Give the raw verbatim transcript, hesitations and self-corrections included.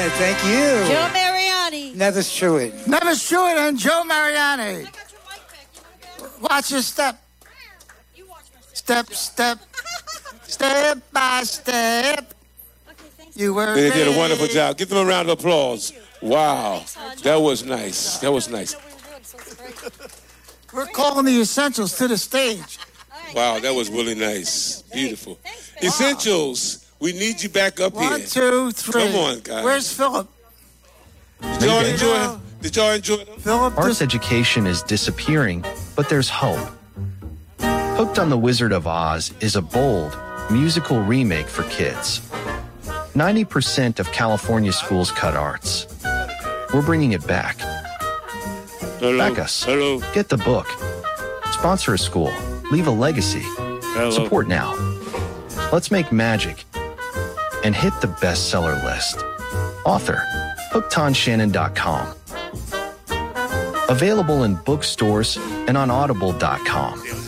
right, thank you. Joe Mariani. Never Stewart. Never Stewart and Joe Mariani. Watch your step. Step, step, step by step. You were They did a ready. wonderful job. Give them a round of applause. Wow. That was nice. That was nice. We're calling the Essentials to the stage. Wow, that was really nice. Beautiful. Essentials, we need you back up here. One, two, three. Come on, guys. Where's Philip? Did y'all enjoy, did y'all enjoy them? Philip, Arts education is disappearing, but there's hope. Hooked on the Wizard of Oz is a bold, musical remake for kids. ninety percent of California schools cut arts. We're bringing it back. Hello. Back us. Hello. Get the book. Sponsor a school. Leave a legacy. Hello. Support now. Let's make magic and hit the bestseller list. Author, hooked on shannon dot com. Available in bookstores and on audible dot com.